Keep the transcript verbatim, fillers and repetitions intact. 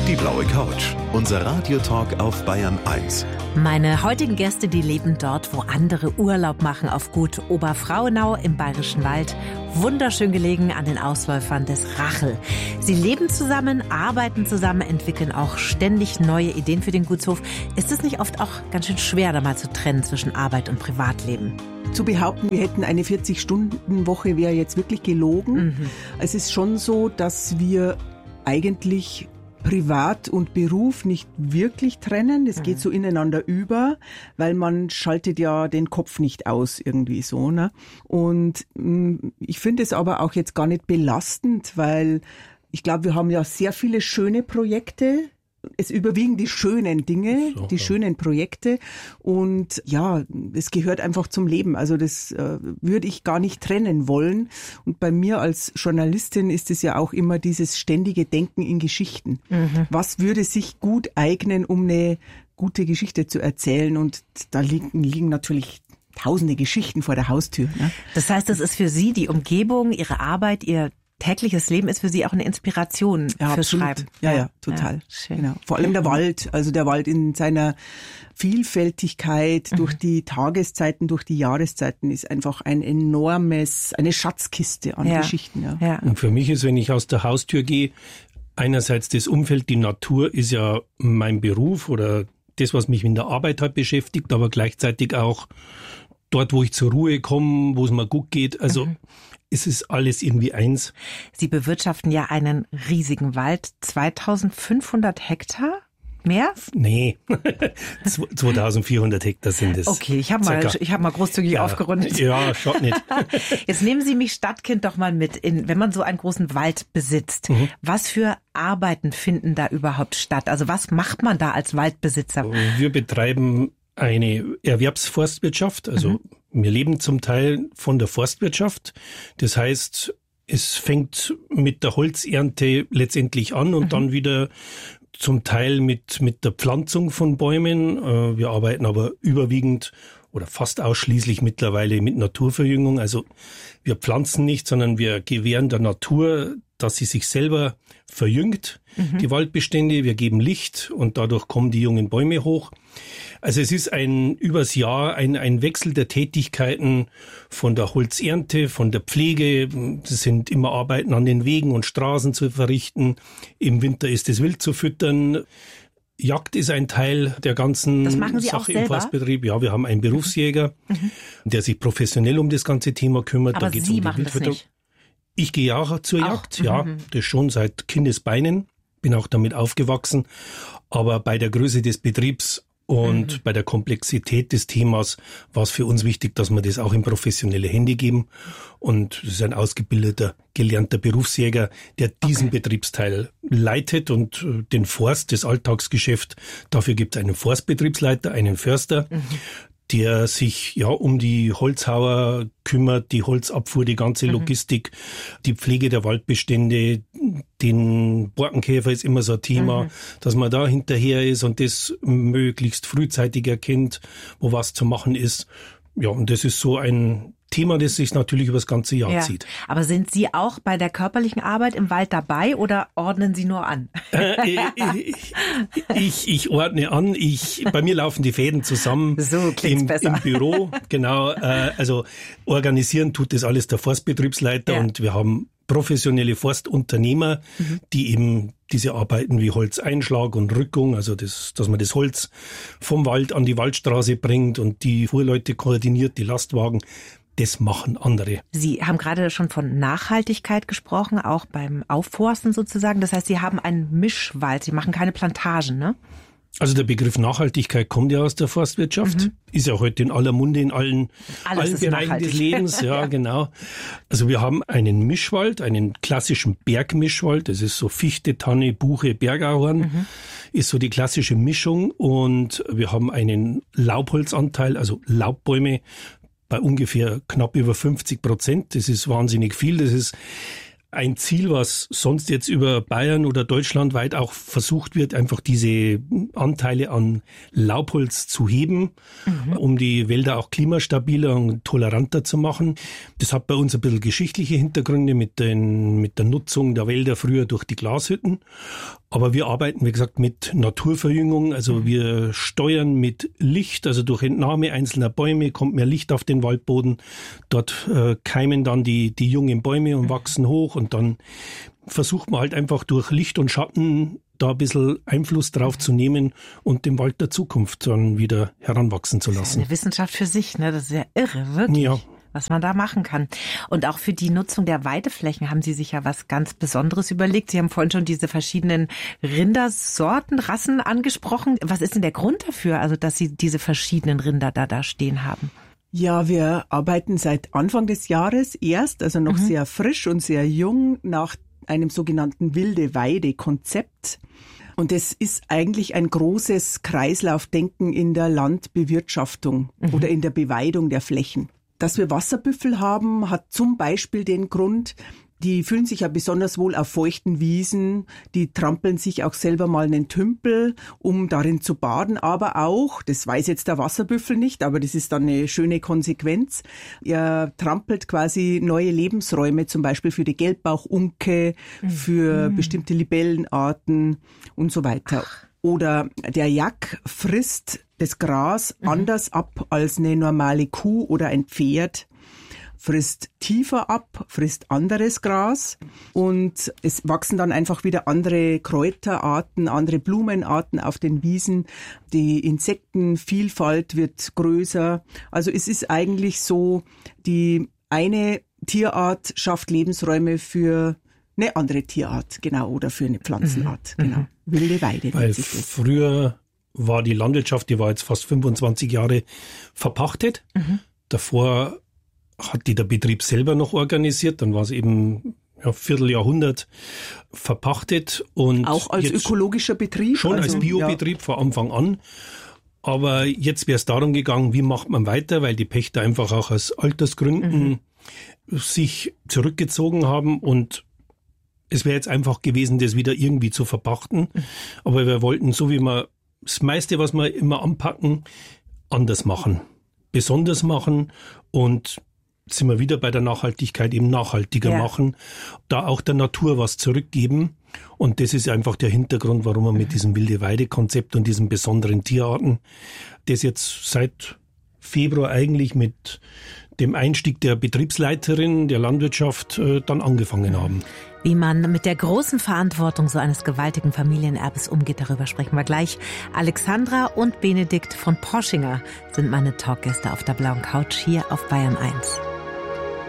Die blaue Couch, unser Radiotalk auf Bayern eins. Meine heutigen Gäste, die leben dort, wo andere Urlaub machen, auf Gut Oberfrauenau im Bayerischen Wald. Wunderschön gelegen an den Ausläufern des Rachel. Sie leben zusammen, arbeiten zusammen, entwickeln auch ständig neue Ideen für den Gutshof. Ist es nicht oft auch ganz schön schwer, da mal zu trennen zwischen Arbeit und Privatleben? Zu behaupten, wir hätten eine vierzig-Stunden-Woche, wäre jetzt wirklich gelogen. Mhm. Es ist schon so, dass wir eigentlich Privat und Beruf nicht wirklich trennen. Es geht so ineinander über, weil man schaltet ja den Kopf nicht aus irgendwie so, ne? Und mh, ich finde es aber auch jetzt gar nicht belastend, weil ich glaube, wir haben ja sehr viele schöne Projekte. Es überwiegen die schönen Dinge, so, die ja. schönen Projekte und ja, es gehört einfach zum Leben. Also das äh, würde ich gar nicht trennen wollen. Und bei mir als Journalistin ist es ja auch immer dieses ständige Denken in Geschichten. Mhm. Was würde sich gut eignen, um eine gute Geschichte zu erzählen? Und da liegen, liegen natürlich tausende Geschichten vor der Haustür. Ne? Das heißt, das ist für Sie die Umgebung, Ihre Arbeit, Ihr tägliches Leben ist für Sie auch eine Inspiration ja, fürs absolut. Schreiben. Ja, ja, total. Ja, genau. Vor allem der Wald, also der Wald in seiner Vielfältigkeit mhm. durch die Tageszeiten, durch die Jahreszeiten ist einfach ein enormes, eine Schatzkiste an ja. Geschichten. Ja. Ja. Und für mich ist, wenn ich aus der Haustür gehe, einerseits das Umfeld, die Natur ist ja mein Beruf oder das, was mich in der Arbeit halt beschäftigt, aber gleichzeitig auch dort, wo ich zur Ruhe komme, wo es mir gut geht. Also mhm. es ist alles irgendwie eins. Sie bewirtschaften ja einen riesigen Wald, zweitausendfünfhundert Hektar? Mehr? Nee, zweitausendvierhundert Hektar sind es. Okay, ich habe mal, ich hab mal großzügig ja, aufgerundet. Ja, schaut nicht. Jetzt nehmen Sie mich Stadtkind doch mal mit, in, wenn man so einen großen Wald besitzt. Mhm. Was für Arbeiten finden da überhaupt statt? Also was macht man da als Waldbesitzer? Wir betreiben eine Erwerbsforstwirtschaft, also mhm. wir leben zum Teil von der Forstwirtschaft. Das heißt, es fängt mit der Holzernte letztendlich an und mhm. dann wieder zum Teil mit mit der Pflanzung von Bäumen. Wir arbeiten aber überwiegend oder fast ausschließlich mittlerweile mit Naturverjüngung. Also wir pflanzen nicht, sondern wir gewähren der Natur, dass sie sich selber verjüngt, mhm. die Waldbestände. Wir geben Licht und dadurch kommen die jungen Bäume hoch. Also es ist ein übers Jahr ein, ein Wechsel der Tätigkeiten von der Holzernte, von der Pflege. Das sind immer Arbeiten an den Wegen und Straßen zu verrichten. Im Winter ist es Wild zu füttern. Jagd ist ein Teil der ganzen das machen Sie Sache auch selber? Im Forstbetrieb. Ja, wir haben einen Berufsjäger, mhm. der sich professionell um das ganze Thema kümmert. Aber da geht's Sie um die machen das nicht? Ich gehe auch zur auch? Jagd, ja, mhm. das schon seit Kindesbeinen. Bin auch damit aufgewachsen. Aber bei der Größe des Betriebs und mhm. bei der Komplexität des Themas war es für uns wichtig, dass wir das auch in professionelle Hände geben. Und das ist ein ausgebildeter, gelernter Berufsjäger, der diesen okay. Betriebsteil leitet und den Forst, das Alltagsgeschäft. Dafür gibt es einen Forstbetriebsleiter, einen Förster, mhm. der sich ja um die Holzhauer kümmert, die Holzabfuhr, die ganze Logistik, mhm. die Pflege der Waldbestände, den Borkenkäfer ist immer so ein Thema, mhm. dass man da hinterher ist und das möglichst frühzeitig erkennt, wo was zu machen ist. Ja, und das ist so ein Thema, das sich natürlich über das ganze Jahr ja. zieht. Aber sind Sie auch bei der körperlichen Arbeit im Wald dabei oder ordnen Sie nur an? Äh, ich, ich, ich ordne an. Ich, bei mir laufen die Fäden zusammen so im, besser. im Büro. Genau. Äh, also organisieren tut das alles der Forstbetriebsleiter ja. und wir haben professionelle Forstunternehmer, mhm. die eben diese Arbeiten wie Holzeinschlag und Rückung, also das, dass man das Holz vom Wald an die Waldstraße bringt und die Fuhrleute koordiniert, die Lastwagen, das machen andere. Sie haben gerade schon von Nachhaltigkeit gesprochen, auch beim Aufforsten sozusagen. Das heißt, Sie haben einen Mischwald, Sie machen keine Plantagen, ne? Also der Begriff Nachhaltigkeit kommt ja aus der Forstwirtschaft, mhm. ist ja heute in aller Munde, in allen, allen Bereichen nachhaltig. Des Lebens. Ja, ja, genau. Also wir haben einen Mischwald, einen klassischen Bergmischwald, das ist so Fichte, Tanne, Buche, Bergahorn, mhm. ist so die klassische Mischung. Und wir haben einen Laubholzanteil, also Laubbäume, bei ungefähr knapp über fünfzig Prozent. Das ist wahnsinnig viel. Das ist ein Ziel, was sonst jetzt über Bayern oder deutschlandweit auch versucht wird, einfach diese Anteile an Laubholz zu heben, mhm. um die Wälder auch klimastabiler und toleranter zu machen. Das hat bei uns ein bisschen geschichtliche Hintergründe mit, den, mit der Nutzung der Wälder früher durch die Glashütten. Aber wir arbeiten, wie gesagt, mit Naturverjüngung. Also wir steuern mit Licht, also durch Entnahme einzelner Bäume kommt mehr Licht auf den Waldboden. Dort äh, keimen dann die, die jungen Bäume und wachsen hoch. Und dann versucht man halt einfach durch Licht und Schatten da ein bisschen Einfluss drauf zu nehmen und den Wald der Zukunft dann wieder heranwachsen zu lassen. Das ist eine Wissenschaft für sich, ne? Das ist ja irre, wirklich. Ja. Was man da machen kann. Und auch für die Nutzung der Weideflächen haben Sie sich ja was ganz Besonderes überlegt. Sie haben vorhin schon diese verschiedenen Rindersorten, Rassen angesprochen. Was ist denn der Grund dafür, also dass Sie diese verschiedenen Rinder da, da stehen haben? Ja, wir arbeiten seit Anfang des Jahres erst, also noch mhm. sehr frisch und sehr jung, nach einem sogenannten Wilde-Weide-Konzept. Und es ist eigentlich ein großes Kreislaufdenken in der Landbewirtschaftung mhm. oder in der Beweidung der Flächen. Dass wir Wasserbüffel haben, hat zum Beispiel den Grund, die fühlen sich ja besonders wohl auf feuchten Wiesen, die trampeln sich auch selber mal einen Tümpel, um darin zu baden, aber auch, das weiß jetzt der Wasserbüffel nicht, aber das ist dann eine schöne Konsequenz, er trampelt quasi neue Lebensräume, zum Beispiel für die Gelbbauchunke, für mhm. bestimmte Libellenarten und so weiter. Ach. Oder der Jack frisst das Gras mhm. anders ab als eine normale Kuh oder ein Pferd, frisst tiefer ab, frisst anderes Gras und es wachsen dann einfach wieder andere Kräuterarten, andere Blumenarten auf den Wiesen. Die Insektenvielfalt wird größer. Also es ist eigentlich so, die eine Tierart schafft Lebensräume für eine andere Tierart, genau, oder für eine Pflanzenart, mhm. genau. Wilde Weide. Weil früher war die Landwirtschaft, die war jetzt fast fünfundzwanzig Jahre verpachtet. Mhm. Davor hat die der Betrieb selber noch organisiert, dann war es eben ja, Vierteljahrhundert verpachtet. Und auch als ökologischer Betrieb? Schon also, als Biobetrieb ja. von Anfang an. Aber jetzt wäre es darum gegangen, wie macht man weiter, weil die Pächter einfach auch aus Altersgründen mhm. sich zurückgezogen haben und es wäre jetzt einfach gewesen, das wieder irgendwie zu verpachten. Aber wir wollten, so wie wir das meiste, was wir immer anpacken, anders machen. Besonders machen und sind wir wieder bei der Nachhaltigkeit, eben nachhaltiger ja. machen. Da auch der Natur was zurückgeben. Und das ist einfach der Hintergrund, warum wir mit diesem Wilde-Weide-Konzept und diesen besonderen Tierarten, das jetzt seit Februar eigentlich mit dem Einstieg der Betriebsleiterin der Landwirtschaft äh, dann angefangen haben. Wie man mit der großen Verantwortung so eines gewaltigen Familienerbes umgeht, darüber sprechen wir gleich. Alexandra und Benedikt von Poschinger sind meine Talkgäste auf der blauen Couch hier auf Bayern eins.